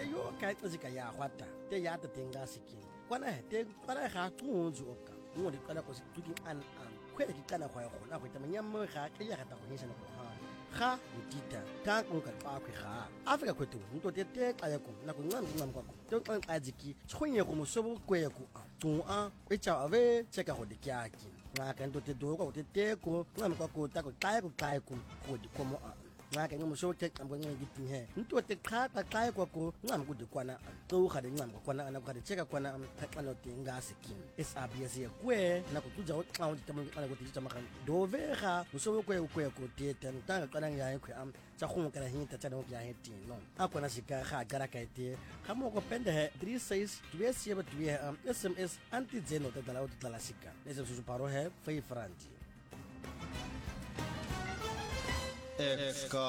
yo ka tsika ya hwata te ya te tenga sikin kwana te kwana ga tsunzu oka mo di kwana ko se tuki an khwele ki kana khwa go na go ta manyam ga ke ya ta go hisa go ha ga utita ta ko ka pa khwe ga Africa kwetu nto te xa ya ko na ko ngam kwa ko te xa xa dziki tshonye go mosobo kwe ko tsu a e cha ave cheka go di kyaki na ka nto te do ko te ko ngam kwa ko ta ko xa ko go di komo ngake ngomusho texa mbonye ngithi he into te xa kwa ko ngam ku di kwana to ga di ngam kwana ana ku ga di cheka kwana xa no tinga sikin SABC ye kwe na ku tuja xa o ditamo kana ku ti tsa maga dovega musobo kwe ko te tanga kana ya kwe tsa go kana hinta tsa no ya heti no akona sika ga gara ka ite ga mo ko pende he 36 tuesi ba tuye SMS anti zeno te dala o tla sika ese su paro he 5 francs